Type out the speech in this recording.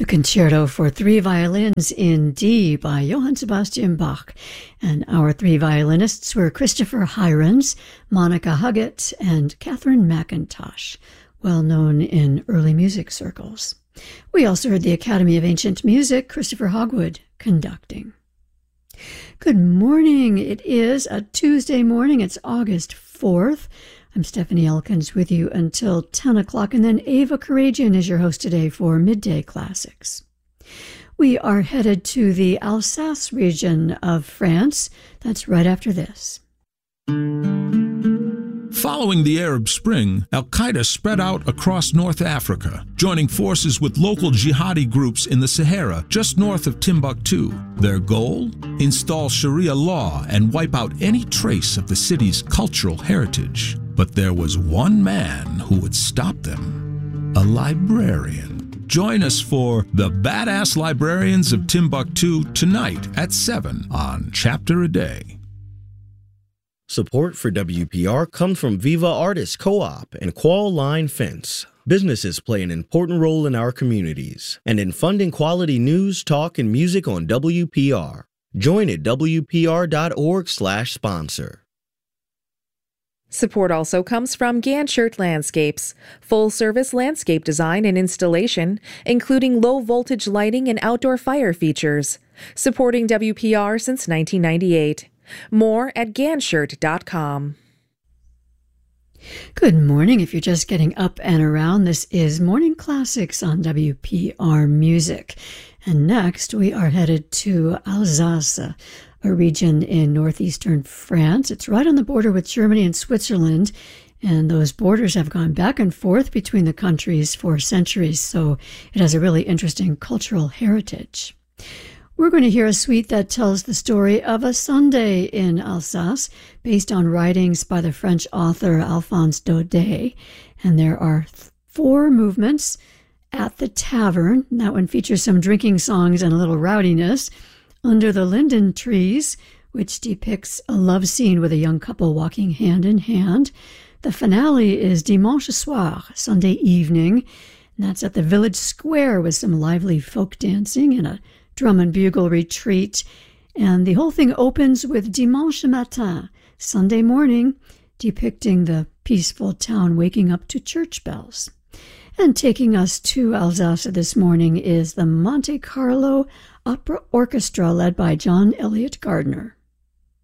Concerto for Three Violins in D by Johann Sebastian Bach. And our three violinists were Christopher Hirons, Monica Huggett, and Catherine McIntosh, well known in early music circles. We also heard the Academy of Ancient Music, Christopher Hogwood, conducting. Good morning. It is a Tuesday morning. It's August 4th. I'm Stephanie Elkins with you until 10 o'clock, and then Ava Karagian is your host today for Midday Classics. We are headed to the Alsace region of France. That's right after this. Following the Arab Spring, Al-Qaeda spread out across North Africa, joining forces with local jihadi groups in the Sahara just north of Timbuktu. Their goal? Install Sharia law and wipe out any trace of the city's cultural heritage. But there was one man who would stop them: a librarian. Join us for The Badass Librarians of Timbuktu tonight at 7 on Chapter a Day. Support for WPR comes from Viva Artists Co-op and Qual Line Fence. Businesses play an important role in our communities and in funding quality news, talk, and music on WPR. Join at WPR.org/sponsor. Support also comes from Ganshert Landscapes, full-service landscape design and installation, including low-voltage lighting and outdoor fire features. Supporting WPR since 1998. More at ganshert.com. Good morning. If you're just getting up and around, this is Morning Classics on WPR Music. And next, we are headed to Alsace, a region in northeastern France. It's right on the border with Germany and Switzerland, and those borders have gone back and forth between the countries for centuries, so it has a really interesting cultural heritage. We're going to hear a suite that tells the story of a Sunday in Alsace, based on writings by the French author Alphonse Daudet, and there are 4 movements. At the Tavern, that one features some drinking songs and a little rowdiness. Under the Linden Trees, which depicts a love scene with a young couple walking hand in hand. The finale is Dimanche Soir, Sunday evening, and that's at the village square with some lively folk dancing and a drum and bugle retreat. And the whole thing opens with Dimanche Matin, Sunday morning, depicting the peaceful town waking up to church bells. And taking us to Alsace this morning is the Monte Carlo Opera Orchestra, led by John Elliott Gardner.